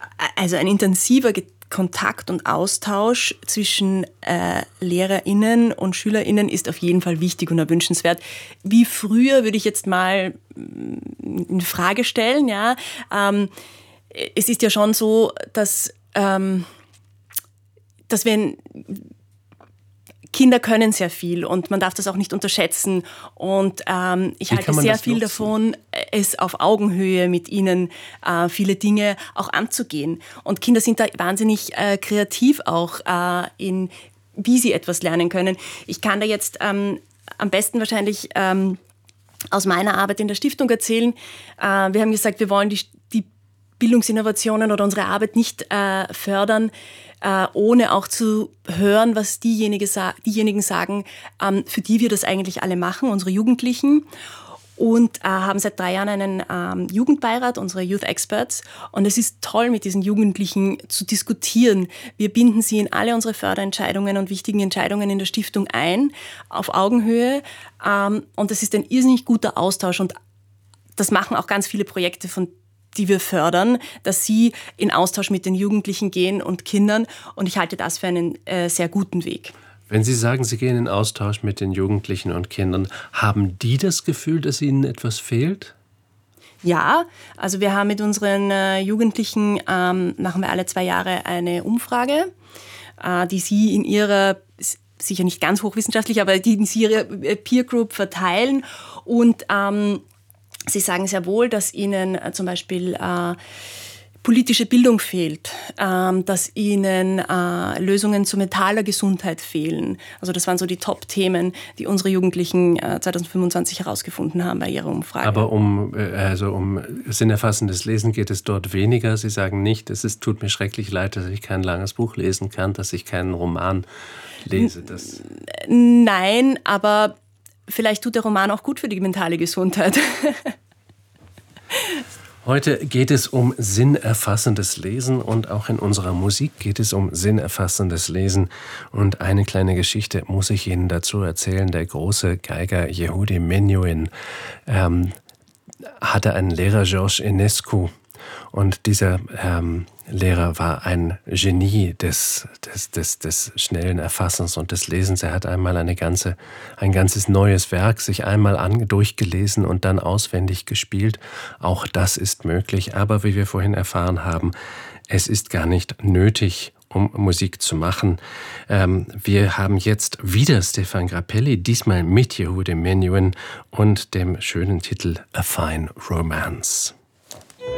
Also ein intensiver Kontakt und Austausch zwischen LehrerInnen und SchülerInnen ist auf jeden Fall wichtig und erwünschenswert. Wie früher würde ich jetzt mal in Frage stellen. Ja? Es ist ja schon so, dass wir Kinder können sehr viel und man darf das auch nicht unterschätzen. Und ich halte sehr viel davon, es auf Augenhöhe mit ihnen viele Dinge auch anzugehen. Und Kinder sind da wahnsinnig kreativ auch in, wie sie etwas lernen können. Ich kann da jetzt am besten wahrscheinlich aus meiner Arbeit in der Stiftung erzählen. Wir haben gesagt, wir wollen die Bildungsinnovationen oder unsere Arbeit nicht fördern, ohne auch zu hören, was diejenigen sagen, für die wir das eigentlich alle machen, unsere Jugendlichen. Und haben seit 3 Jahren einen Jugendbeirat, unsere Youth Experts. Und es ist toll, mit diesen Jugendlichen zu diskutieren. Wir binden sie in alle unsere Förderentscheidungen und wichtigen Entscheidungen in der Stiftung ein, auf Augenhöhe. Und es ist ein irrsinnig guter Austausch. Und das machen auch ganz viele Projekte, die wir fördern, dass sie in Austausch mit den Jugendlichen gehen und Kindern. Und ich halte das für einen sehr guten Weg. Wenn Sie sagen, Sie gehen in Austausch mit den Jugendlichen und Kindern, haben die das Gefühl, dass ihnen etwas fehlt? Ja, also wir haben mit unseren Jugendlichen, machen wir alle 2 Jahre eine Umfrage, die sie in ihrer, sicher nicht ganz hochwissenschaftlich, aber die sie ihre Peer Group verteilen. Und sie sagen sehr wohl, dass ihnen zum Beispiel politische Bildung fehlt, dass ihnen Lösungen zur mentaler Gesundheit fehlen. Also das waren so die Top-Themen, die unsere Jugendlichen 2025 herausgefunden haben bei ihrer Umfrage. Aber um sinnerfassendes Lesen geht es dort weniger. Sie sagen nicht, tut mir schrecklich leid, dass ich kein langes Buch lesen kann, dass ich keinen Roman lese. Nein, aber vielleicht tut der Roman auch gut für die mentale Gesundheit. Heute geht es um sinnerfassendes Lesen und auch in unserer Musik geht es um sinnerfassendes Lesen. Und eine kleine Geschichte muss ich Ihnen dazu erzählen. Der große Geiger Yehudi Menuhin hatte einen Lehrer, Georges Enescu. Und dieser Lehrer war ein Genie des schnellen Erfassens und des Lesens. Er hat einmal ein ganzes neues Werk sich einmal durchgelesen und dann auswendig gespielt. Auch das ist möglich, aber wie wir vorhin erfahren haben, es ist gar nicht nötig, um Musik zu machen. Wir haben jetzt wieder Stéphane Grappelli, diesmal mit Yehudi Menuhin und dem schönen Titel A Fine Romance.